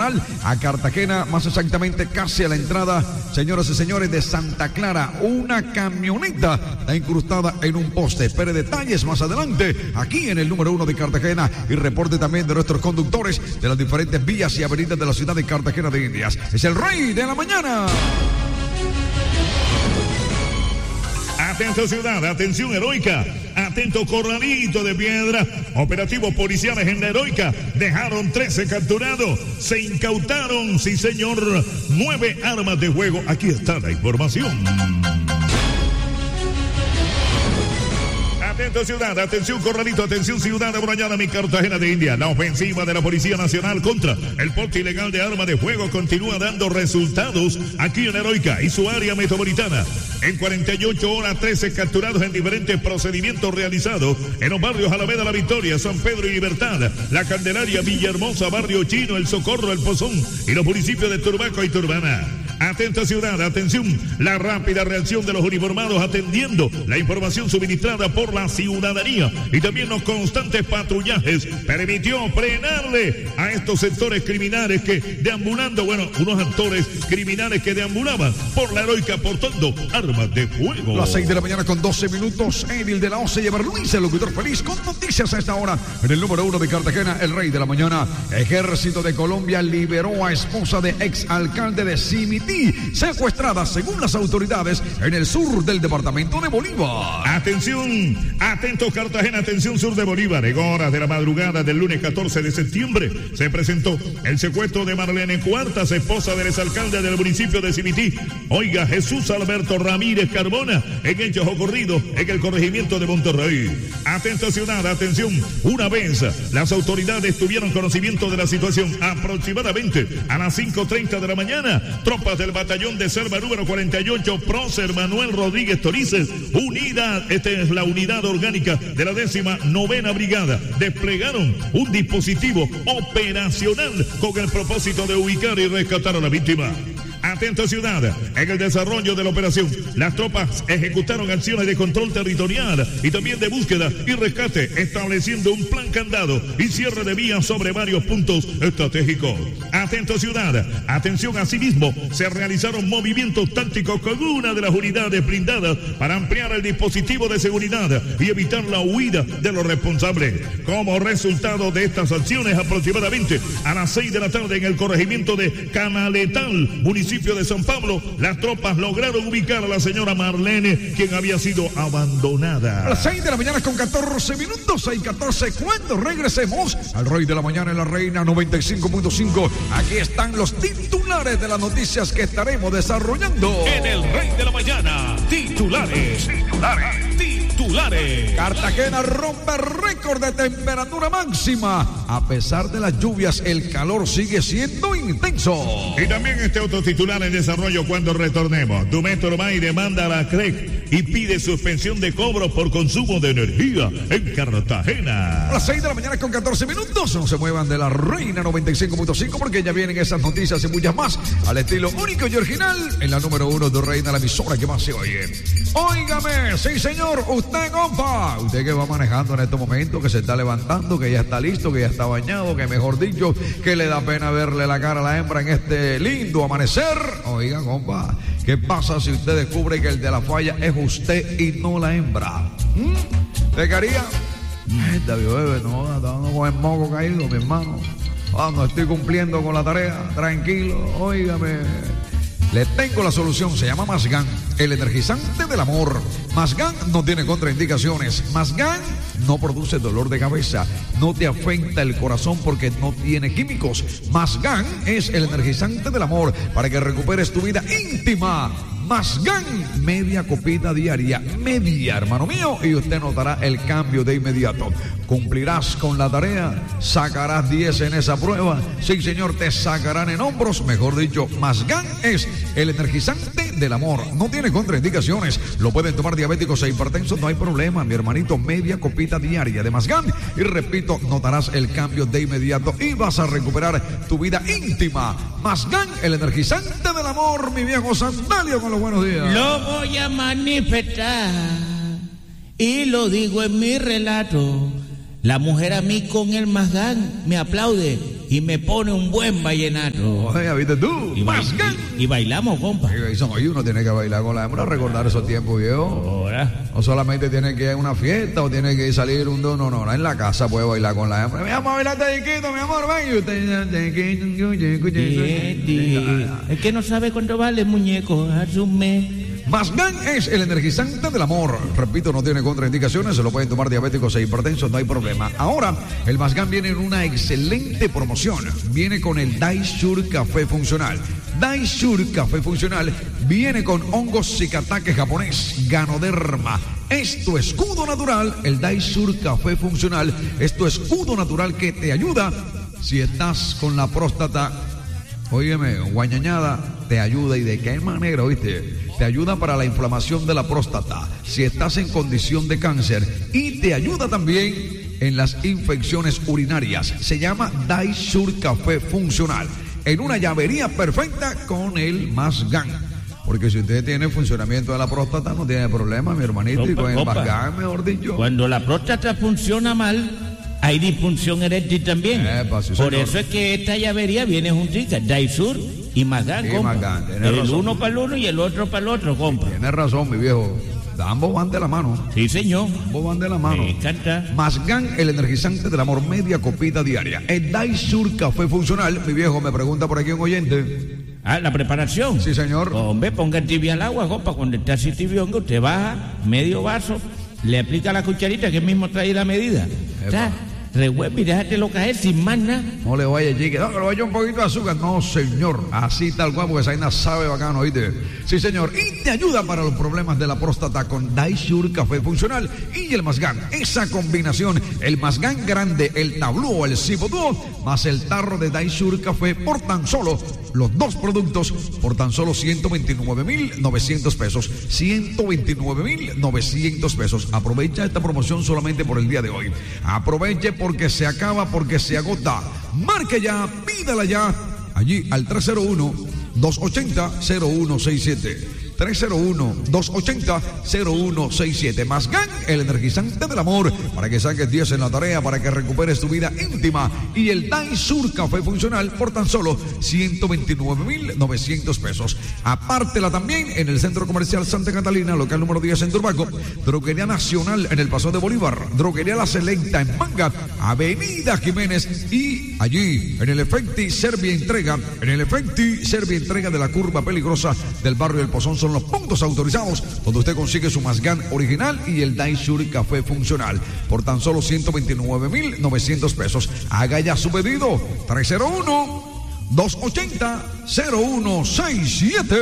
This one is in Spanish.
Nacional a Cartagena, más exactamente casi a la entrada, señoras y señores, de Santa Clara. Una camioneta está incrustada en un poste. Espere detalles más adelante aquí en el número 1 de Cartagena y reporte también de nuestros conductores de las diferentes vías y avenidas de la ciudad de Cartagena de Indias. Es el Rey de la Mañana. Atento ciudad, atención Heroica, atento Corralito de Piedra, operativos policiales en la Heroica, dejaron 13 capturados, se incautaron, sí señor, 9 armas de fuego, aquí está la información. Atento ciudad, atención Corralito, atención ciudad de Borayana, mi Cartagena de India. La ofensiva de la Policía Nacional contra el porte ilegal de armas de fuego continúa dando resultados aquí en Heroica y su área metropolitana. En 48 horas, 13 capturados en diferentes procedimientos realizados en los barrios Alameda La Victoria, San Pedro y Libertad, La Candelaria, Villahermosa, Barrio Chino, El Socorro, El Pozón y los municipios de Turbaco y Turbana. Atenta ciudad, atención, la rápida reacción de los uniformados atendiendo la información suministrada por la ciudadanía y también los constantes patrullajes permitió frenarle a estos sectores criminales que deambulando, unos actores criminales que deambulaban por la Heroica portando armas de fuego. Las 6 de la mañana con 12 minutos, Edil de la OCE y Luis, el locutor feliz, con noticias a esta hora. En el número 1 de Cartagena, el Rey de la Mañana. Ejército de Colombia liberó a esposa de exalcalde de Simití, secuestrada según las autoridades en el sur del departamento de Bolívar. Atención, atento Cartagena, atención sur de Bolívar. En horas de la madrugada del lunes 14 de septiembre se presentó el secuestro de Marlene Cuartas, esposa del exalcalde del municipio de Simití. Oiga, Jesús Alberto Ramírez Carbona, en hechos ocurridos en el corregimiento de Monterrey. Atento ciudad, atención, una vez las autoridades tuvieron conocimiento de la situación, aproximadamente a las 5:30 de la mañana, tropas del batallón de selva número 48, Prócer Manuel Rodríguez Torices, unidad, esta es la unidad orgánica de la 19ª Brigada, desplegaron un dispositivo operacional con el propósito de ubicar y rescatar a la víctima. Atento ciudad, en el desarrollo de la operación, las tropas ejecutaron acciones de control territorial y también de búsqueda y rescate, estableciendo un plan candado y cierre de vías sobre varios puntos estratégicos. Atento ciudad, atención, asimismo, se realizaron movimientos tácticos con una de las unidades blindadas para ampliar el dispositivo de seguridad y evitar la huida de los responsables. Como resultado de estas acciones, aproximadamente a las 6 de la tarde en el corregimiento de Canaletal, municipio de San Pablo, las tropas lograron ubicar a la señora Marlene, quien había sido abandonada. A las 6 de la mañana con 14 minutos, 6:14, cuando regresemos al Rey de la Mañana en la Reina 95.5, aquí están los titulares de las noticias que estaremos desarrollando en el Rey de la Mañana. Titulares. Cartagena rompe récord de temperatura máxima. A pesar de las lluvias, el calor sigue siendo intenso. Y también este otro titular en desarrollo cuando retornemos. Dumeto Urbay demanda a la CREC y pide suspensión de cobros por consumo de energía en Cartagena. A las 6 de la mañana con 14 minutos, no se muevan de la Reina 95.5 porque ya vienen esas noticias y muchas más al estilo único y original en la número 1 de Reina, la emisora que más se oye. Óigame, sí señor, usted compa, usted que va manejando en estos momentos, que se está levantando, que ya está listo, que ya está bañado, que mejor dicho, que le da pena verle la cara a la hembra en este lindo amanecer. Oiga compa, ¿qué pasa si usted descubre que el de la falla es usted y no la hembra? ¿Te quería? David, bebé, no con el moco caído, mi hermano. No estoy cumpliendo con la tarea, tranquilo, óigame. Le tengo la solución, se llama Masgan, el energizante del amor. Masgan no tiene contraindicaciones. Masgan no produce dolor de cabeza, no te afecta el corazón porque no tiene químicos. Masgan es el energizante del amor para que recuperes tu vida íntima. Masgan, media copita diaria, media, hermano mío, y usted notará el cambio de inmediato. Cumplirás con la tarea, sacarás 10 en esa prueba. Sí, señor, te sacarán en hombros, mejor dicho. Masgan es el energizante del amor. No tiene contraindicaciones. Lo pueden tomar diabéticos e hipertensos, no hay problema, mi hermanito. Media copita diaria de Masgan. Y repito, notarás el cambio de inmediato y vas a recuperar tu vida íntima. Masgan, el energizante del amor, mi viejo Sandalio, con los buenos días. Lo voy a manifestar y lo digo en mi relato. La mujer a mí con el Masgan me aplaude y me pone un buen vallenato. Oye, ¿viste tú? Mazgán. Y bailamos, compa. Oye, uno tiene que bailar con la hembra, recordar esos tiempos, viejo. Ahora. No solamente tiene que ir a una fiesta o tiene que salir un don, no, en la casa puede bailar con la hembra. Mi amor, baila chiquito, mi amor, ven. El que no sabe cuánto vale, muñeco, asume. Mazgán es el energizante del amor. Repito, no tiene contraindicaciones, se lo pueden tomar diabéticos e hipertensos, no hay problema. Ahora, el Mazgán viene en una excelente promoción. Viene con el Daishure Café Funcional. Daishure Café Funcional viene con hongos Shikatake japonés, Ganoderma. Es tu escudo natural, el Daishure Café Funcional. Es tu escudo natural que te ayuda si estás con la próstata, óyeme, guañañada, te ayuda. ¿Y de qué manera, oíste? Te ayuda para la inflamación de la próstata, si estás en condición de cáncer, y te ayuda también en las infecciones urinarias. Se llama Daishure Café Funcional, en una llavería perfecta con el Mazgán. Porque si usted tiene funcionamiento de la próstata, no tiene problema, mi hermanito, y con el Mazgán, mejor dicho. Cuando la próstata funciona mal, hay disfunción eréctil también. Sí, por eso es que esta llavería viene juntica, Daishure y Mazgán, compa. El uno para el uno y el otro para el otro, compa. Tienes razón, mi viejo. Ambos van de la mano. Sí, señor. Ambos van de la mano. Me encanta. Mazgán, el energizante del amor, media copita diaria. El Daishure Café Funcional, mi viejo, me pregunta por aquí un oyente. La preparación. Sí, señor. Hombre, ponga tibia al agua, compa. Cuando está así tibión, usted baja medio vaso, le aplica la cucharita que mismo trae la medida. Revuelve y déjatelo caer sin más nada. No le vaya, chique. No, le vaya un poquito de azúcar. No, señor. Así tal cual, porque esa vaina sabe bacano, ¿oíste? Sí, señor. Y te ayuda para los problemas de la próstata con Daishure Café Funcional y el Mazgán. Esa combinación, el Mazgán grande, el tablú o el Cibodúo, más el tarro de Daishure Café por tan solo, los dos productos, por tan solo 129,900 pesos. 129,900 pesos. Aprovecha esta promoción solamente por el día de hoy. Aproveche porque se acaba, porque se agota. Marque ya, pídala ya, allí al 301-280-0167. 301-280-0167. Mazgán, el energizante del amor, para que saques 10 en la tarea, para que recuperes tu vida íntima. Y el Daishure Café Funcional por tan solo 129,900 pesos. Apártela también en el Centro Comercial Santa Catalina, local número 10 en Turbaco. Droguería Nacional en el Paso de Bolívar. Droguería La Selecta en Manga, Avenida Jiménez. Y allí en el Efecti Servia Entrega, de la curva peligrosa del barrio El Pozón. Son los puntos autorizados donde usted consigue su Mazgán original y el Daishure Café Funcional por tan solo 129,900 pesos. Haga ya su pedido. 301-280-0167.